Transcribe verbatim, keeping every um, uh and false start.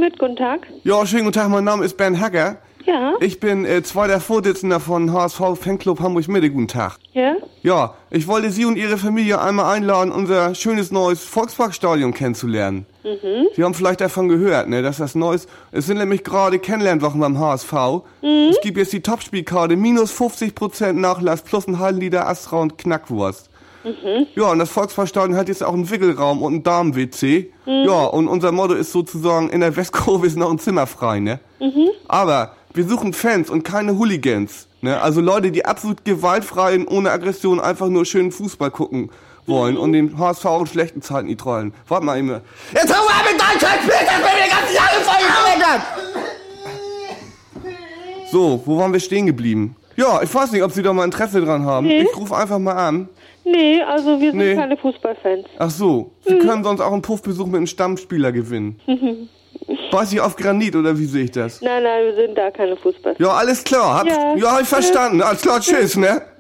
Schmidt, guten Tag. Ja, schönen guten Tag, mein Name ist Ben Hacker. Ja. Ich bin äh, zweiter Vorsitzender von H S V Fanclub Hamburg-Mitte. Guten Tag. Ja? Ja, ich wollte Sie und Ihre Familie einmal einladen, unser schönes neues Volksparkstadion kennenzulernen. Mhm. Sie haben vielleicht davon gehört, ne, dass das neues... Es sind nämlich gerade Kennenlernwochen beim H S V. Mhm. Es gibt jetzt die Topspielkarte, minus fünfzig Prozent Nachlass, plus ein halben Liter Astra und Knackwurst. Mhm. Ja, und das Volksparkstadion hat jetzt auch einen Wickelraum und einen Damen-W C. Mhm. Ja, und unser Motto ist sozusagen, in der Westkurve ist noch ein Zimmer frei, ne? Mhm. Aber wir suchen Fans und keine Hooligans, ne? Also Leute, die absolut gewaltfrei und ohne Aggression einfach nur schönen Fußball gucken wollen, mhm, und den H S V in schlechten Zeiten nicht trollen. Warte mal eben. Jetzt hau ab mit Deutschland, bitte! Ich bin den ganzen Jahre voll So, wo waren wir stehen geblieben? Ja, ich weiß nicht, ob Sie da mal Interesse dran haben. Nee. Ich rufe einfach mal an. Nee, also wir sind nee. keine Fußballfans. Ach so, Sie mhm. können sonst auch einen Puffbesuch mit einem Stammspieler gewinnen. Weiß ich auf Granit, oder wie sehe ich das? Nein, nein, wir sind da keine Fußballfans. Ja, alles klar. Hab, ja, ja, hab ich verstanden. Alles klar, tschüss, ne?